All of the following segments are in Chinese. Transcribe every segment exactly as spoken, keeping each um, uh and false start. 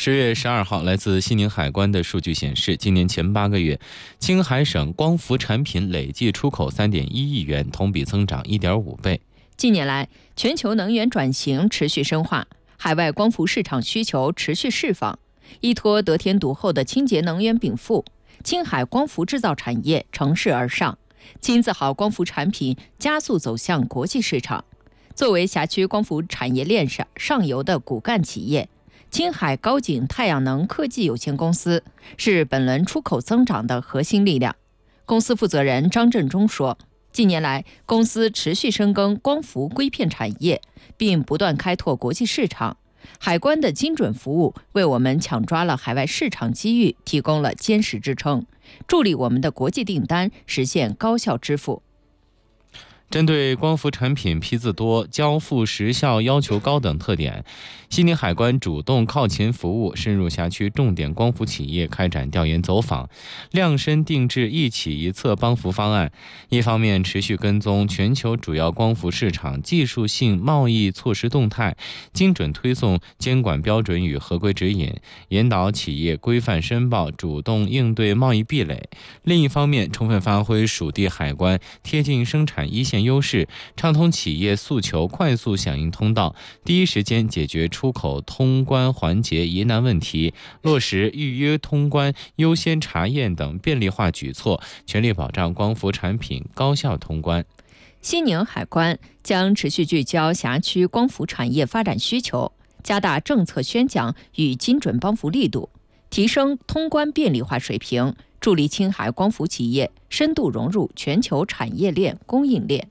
十月十二号，来自西宁海关的数据显示，今年前八个月，青海省光伏产品累计出口三点一亿元，同比增长一点五倍。 近年来，全球能源转型持续深化，海外光伏市场需求持续释放，依托得天独厚的清洁能源禀赋，青海光伏制造产业乘势而上，金字号光伏产品加速走向国际市场。作为辖区光伏产业链上上游的骨干企业，青海高景太阳能科技有限公司是本轮出口增长的核心力量。公司负责人张振中说，近年来，公司持续深耕光伏硅片产业，并不断开拓国际市场。海关的精准服务为我们抢抓了海外市场机遇提供了坚实支撑，助力我们的国际订单实现高效支付。 针对光伏产品批次多、交付时效要求高等特点，西宁海关主动靠前服务，深入辖区重点光伏企业开展调研走访，量身定制一企一策帮扶方案。一方面持续跟踪全球主要光伏市场技术性贸易措施动态，精准推送监管标准与合规指引，引导企业规范申报，主动应对贸易壁垒；另一方面，充分发挥属地海关贴近生产一线优势，畅通企业诉求快速响应通道，第一时间解决出口通关环节疑难问题，落实预约通关、优先查验等便利化举措，全力保障光伏产品高效通关。 西宁海关将持续聚焦辖区光伏产业发展需求，加大政策宣讲与精准帮扶力度，提升通关便利化水平，助力青海光伏企业深度融入全球产业链供应链。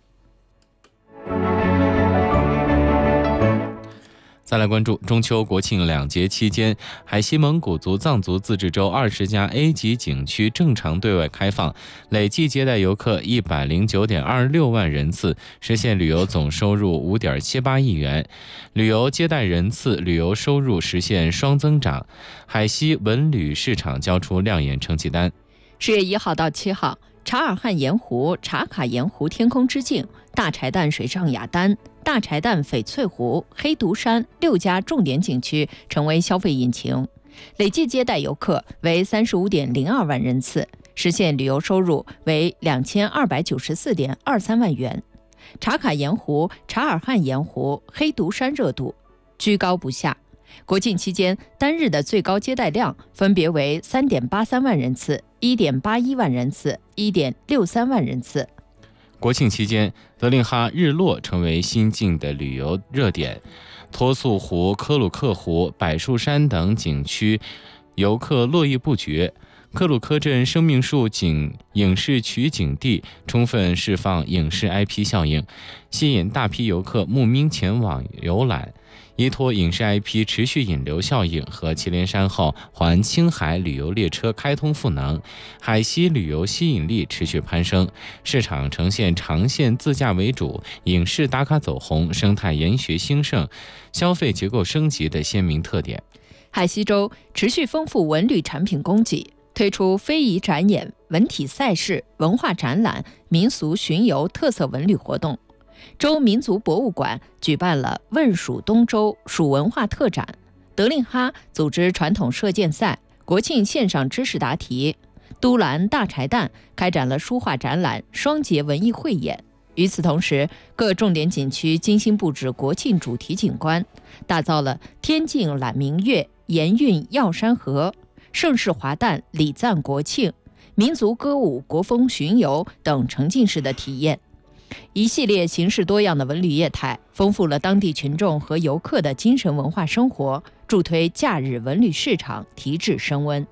再来关注中秋国庆两节期间，海西蒙古族藏族自治州二十家 A 级景区正常对外开放，累计接待游客一百零九点二六万人次，实现旅游总收入五点七八亿元，旅游接待人次、旅游收入实现双增长。海西文旅市场交出亮眼成绩单。 十月一号到七号，察尔汗盐湖、察卡盐湖天空之镜、大柴旦水上雅丹、大柴旦翡翠湖、黑独山六家重点景区成为消费引擎，累计接待游客为三十五点零二万人次，实现旅游收入为两千二百九十四点二三万元。察卡盐湖、察尔汗盐湖、黑独山热度居高不下。国庆期间单日的最高接待量分别为三点八三万人次、一点八一万人次、一点六三万人次。 国庆期间，德令哈日落成为新晋的旅游热点，托素湖、科鲁克湖、柏树山等景区游客络绎不绝。克鲁克镇生命树景影视取景地充分释放影视 I P 效应，吸引大批游客慕名前往游览。依托影视 I P 持续引流效应和祁连山后环青海旅游列车开通赋能，海西旅游吸引力持续攀升，市场呈现长线自驾为主、影视打卡走红、生态研学兴盛、消费结构升级的鲜明特点。 海西州持续丰富文旅产品供给，推出非遗展演、文体赛事、文化展览、民俗巡游特色文旅活动。州民族博物馆举办了问蜀东州蜀文化特展，德令哈组织传统射箭赛，国庆线上知识答题，都兰大柴旦开展了书画展览、双节文艺汇演。与此同时，各重点景区精心布置国庆主题景观，打造了天境揽明月、盐运耀山河、盛世华诞礼赞国庆、民族歌舞国风巡游等沉浸式的体验。一系列形式多样的文旅业态，丰富了当地群众和游客的精神文化生活，助推假日文旅市场提质升温。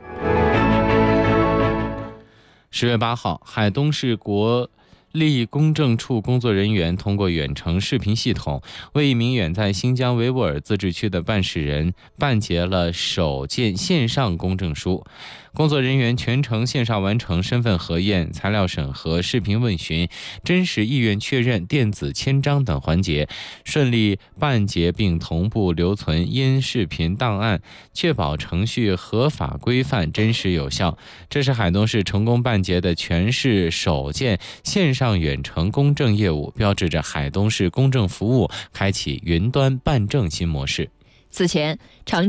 十月八号，海东市国立公证处工作人员通过远程视频系统，为一名远在新疆维吾尔自治区的办事人办结了首件线上公证书。工作人员全程线上完成身份核验、材料审核、视频问询、真实意愿确认、电子签章等环节，顺利办结并同步留存音视频档案，确保程序合法规范、真实有效。这是海东市成功办结的全市首件线上远程公证业务，标志着海东市公证服务开启云端办证新模式。 此前，长